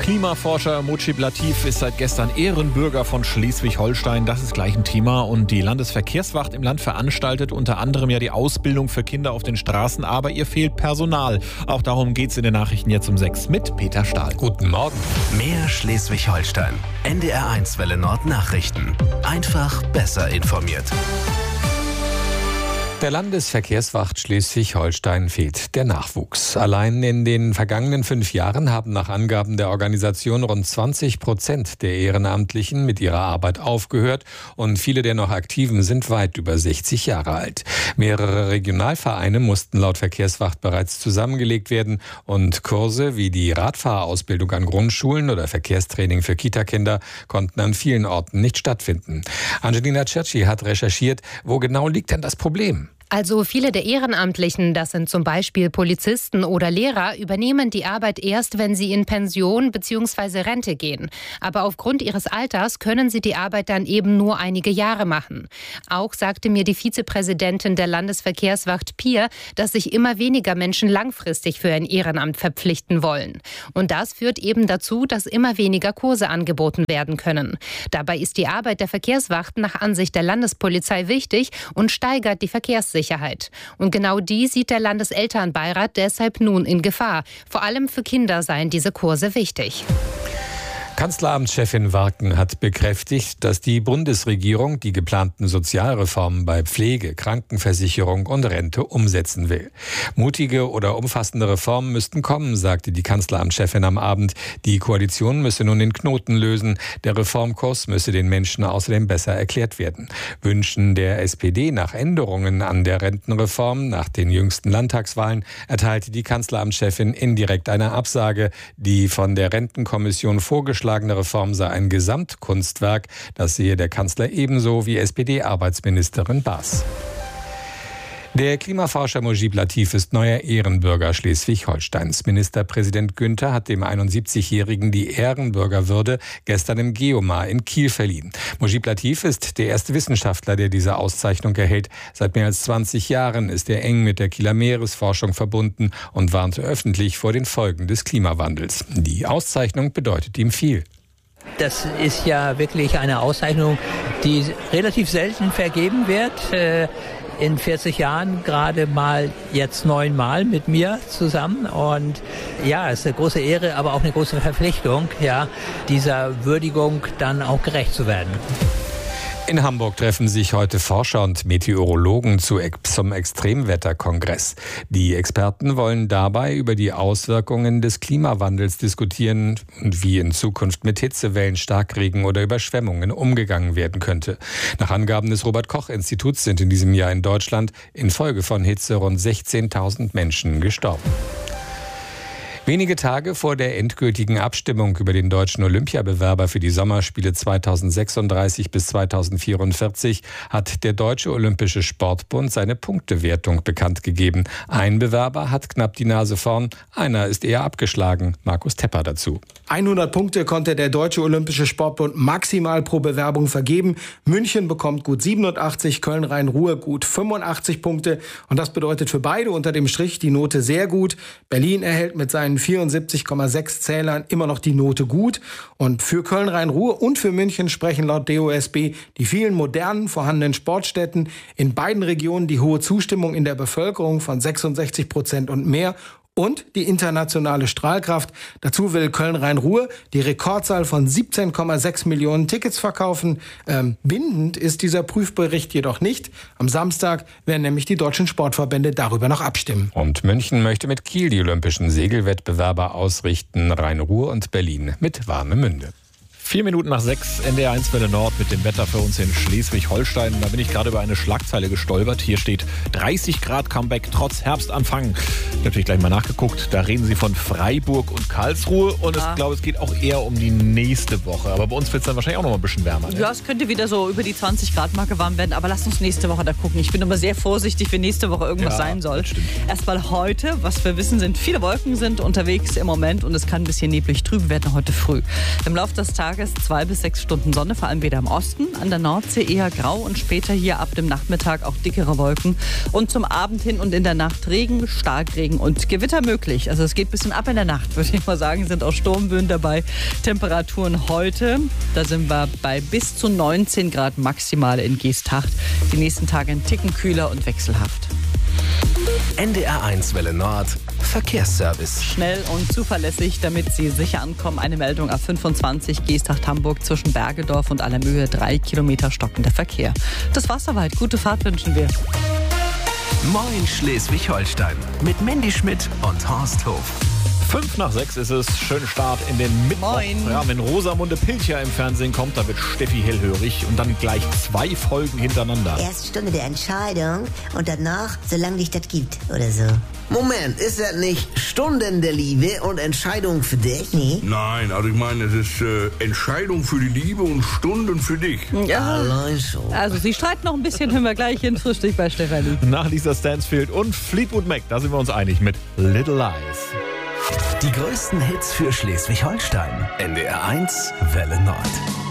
Klimaforscher Mojib Latif ist seit gestern Ehrenbürger von Schleswig-Holstein. Das ist gleich ein Thema. Und die Landesverkehrswacht im Land veranstaltet unter anderem ja die Ausbildung für Kinder auf den Straßen. Aber ihr fehlt Personal. Auch darum geht es in den Nachrichten jetzt um 6 mit Peter Stahl. Guten Morgen. Mehr Schleswig-Holstein. NDR1 Welle Nord Nachrichten. Einfach besser informiert. Der Landesverkehrswacht Schleswig-Holstein fehlt der Nachwuchs. Allein in den vergangenen 5 Jahren haben nach Angaben der Organisation rund 20% der Ehrenamtlichen mit ihrer Arbeit aufgehört und viele der noch Aktiven sind weit über 60 Jahre alt. Mehrere Regionalvereine mussten laut Verkehrswacht bereits zusammengelegt werden und Kurse wie die Radfahrerausbildung an Grundschulen oder Verkehrstraining für Kitakinder konnten an vielen Orten nicht stattfinden. Angelina Cerci hat recherchiert, wo genau liegt denn das Problem? Also viele der Ehrenamtlichen, das sind zum Beispiel Polizisten oder Lehrer, übernehmen die Arbeit erst, wenn sie in Pension bzw. Rente gehen. Aber aufgrund ihres Alters können sie die Arbeit dann eben nur einige Jahre machen. Auch sagte mir die Vizepräsidentin der Landesverkehrswacht Pier, dass sich immer weniger Menschen langfristig für ein Ehrenamt verpflichten wollen. Und das führt eben dazu, dass immer weniger Kurse angeboten werden können. Dabei ist die Arbeit der Verkehrswacht nach Ansicht der Landespolizei wichtig und steigert die Verkehrssicherheit. Und genau die sieht der Landeselternbeirat deshalb nun in Gefahr. Vor allem für Kinder seien diese Kurse wichtig. Kanzleramtschefin Warken hat bekräftigt, dass die Bundesregierung die geplanten Sozialreformen bei Pflege, Krankenversicherung und Rente umsetzen will. Mutige oder umfassende Reformen müssten kommen, sagte die Kanzleramtschefin am Abend. Die Koalition müsse nun den Knoten lösen. Der Reformkurs müsse den Menschen außerdem besser erklärt werden. Wünschen der SPD nach Änderungen an der Rentenreform nach den jüngsten Landtagswahlen erteilte die Kanzleramtschefin indirekt eine Absage. Die von der Rentenkommission vorgeschlagene Reform sei ein Gesamtkunstwerk. Das sehe der Kanzler ebenso wie SPD-Arbeitsministerin Baas. Der Klimaforscher Mojib Latif ist neuer Ehrenbürger Schleswig-Holsteins. Ministerpräsident Günther hat dem 71-Jährigen die Ehrenbürgerwürde gestern im Geomar in Kiel verliehen. Mojib Latif ist der erste Wissenschaftler, der diese Auszeichnung erhält. Seit mehr als 20 Jahren ist er eng mit der Kieler Meeresforschung verbunden und warnte öffentlich vor den Folgen des Klimawandels. Die Auszeichnung bedeutet ihm viel. Das ist ja wirklich eine Auszeichnung, die relativ selten vergeben wird. In 40 Jahren gerade mal jetzt 9 Mal mit mir zusammen. Und ja, es ist eine große Ehre, aber auch eine große Verpflichtung, ja, dieser Würdigung dann auch gerecht zu werden. In Hamburg treffen sich heute Forscher und Meteorologen zum Extremwetterkongress. Die Experten wollen dabei über die Auswirkungen des Klimawandels diskutieren und wie in Zukunft mit Hitzewellen, Starkregen oder Überschwemmungen umgegangen werden könnte. Nach Angaben des Robert-Koch-Instituts sind in diesem Jahr in Deutschland infolge von Hitze rund 16.000 Menschen gestorben. Wenige Tage vor der endgültigen Abstimmung über den deutschen Olympiabewerber für die Sommerspiele 2036 bis 2044 hat der Deutsche Olympische Sportbund seine Punktewertung bekannt gegeben. Ein Bewerber hat knapp die Nase vorn, einer ist eher abgeschlagen. Markus Tepper dazu. 100 Punkte konnte der Deutsche Olympische Sportbund maximal pro Bewerbung vergeben. München bekommt gut 87, Köln-Rhein-Ruhr gut 85 Punkte. Und das bedeutet für beide unter dem Strich die Note sehr gut. Berlin erhält mit seinen 74,6 Zählern immer noch die Note gut. Und für Köln-Rhein-Ruhr und für München sprechen laut DOSB die vielen modernen vorhandenen Sportstätten, in beiden Regionen die hohe Zustimmung in der Bevölkerung von 66% und mehr und die internationale Strahlkraft. Dazu will Köln-Rhein-Ruhr die Rekordzahl von 17,6 Millionen Tickets verkaufen. Bindend ist dieser Prüfbericht jedoch nicht. Am Samstag werden nämlich die deutschen Sportverbände darüber noch abstimmen. Und München möchte mit Kiel die olympischen Segelwettbewerbe ausrichten, Rhein-Ruhr und Berlin mit Warnemünde. 4 Minuten nach 6, NDR1 Welle Nord mit dem Wetter für uns in Schleswig-Holstein. Da bin ich gerade über eine Schlagzeile gestolpert. Hier steht 30 Grad Comeback trotz Herbstanfang. Ich habe natürlich gleich mal nachgeguckt. Da reden sie von Freiburg und Karlsruhe. Und ich glaube, es geht auch eher um die nächste Woche. Aber bei uns wird es dann wahrscheinlich auch noch mal ein bisschen wärmer. Ne? Ja, es könnte wieder so über die 20 Grad Marke warm werden. Aber lasst uns nächste Woche da gucken. Ich bin immer sehr vorsichtig, wenn nächste Woche irgendwas sein soll. Erstmal heute, was wir wissen, sind viele Wolken sind unterwegs im Moment. Und es kann ein bisschen neblig trüben werden heute früh. Im Laufe des Tages Tages 2 bis 6 Stunden Sonne, vor allem wieder im Osten. An der Nordsee eher grau und später hier ab dem Nachmittag auch dickere Wolken. Und zum Abend hin und in der Nacht Regen, Starkregen und Gewitter möglich. Also es geht ein bisschen ab in der Nacht, würde ich mal sagen, sind auch Sturmböen dabei. Temperaturen heute, da sind wir bei bis zu 19 Grad maximal in Geesthacht. Die nächsten Tage ein Ticken kühler und wechselhaft. NDR1 Welle Nord Verkehrsservice. Schnell und zuverlässig, damit Sie sicher ankommen. Eine Meldung A25 Geesthacht-Hamburg zwischen Bergedorf und Allermöhe. 3 Kilometer stockender Verkehr. Das war's soweit. Gute Fahrt wünschen wir. Moin Schleswig-Holstein mit Mandy Schmidt und Horst Hof. 5:05 ist es. Schönen Start in den Mittwoch. Moin. Ja, wenn Rosamunde Pilcher im Fernsehen kommt, da wird Steffi hellhörig und dann gleich 2 Folgen hintereinander. Erst Stunde der Entscheidung und danach, solange dich das gibt oder so. Moment, ist das nicht Stunden der Liebe und Entscheidung für dich? Nee. Nein, also ich meine, es ist Entscheidung für die Liebe und Stunden für dich. Ja. Allein schon. Also Sie streiten noch ein bisschen, hören wir gleich in Frühstück bei Stefanie. Nach Lisa Stansfield und Fleetwood Mac, da sind wir uns einig mit Little Lies. Die größten Hits für Schleswig-Holstein. NDR1 Welle Nord.